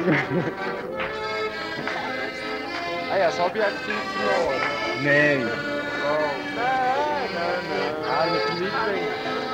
Ah ja, zo heb je actief verloren. Nee. Oh. Nee. Ah, je hebt hem niet drinken.